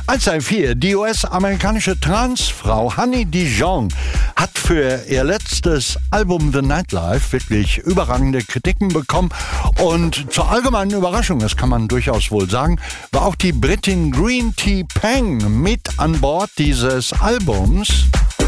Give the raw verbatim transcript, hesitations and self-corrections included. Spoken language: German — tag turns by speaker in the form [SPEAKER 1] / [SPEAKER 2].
[SPEAKER 1] eins drei vier, die U S-amerikanische Transfrau Honey Dijon hat für ihr letztes Album The Nightlife wirklich überragende Kritiken bekommen. Und zur allgemeinen Überraschung, das kann man durchaus wohl sagen, war auch die Britin Green Tea Peng mit an Bord dieses Albums.